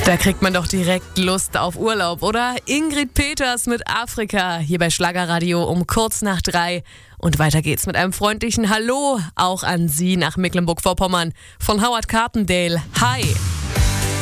Da kriegt man doch direkt Lust auf Urlaub, oder? Ingrid Peters mit Afrika, hier bei Schlagerradio um kurz nach 3. Und weiter geht's mit einem freundlichen Hallo, auch an Sie nach Mecklenburg-Vorpommern von Howard Carpendale. Hi!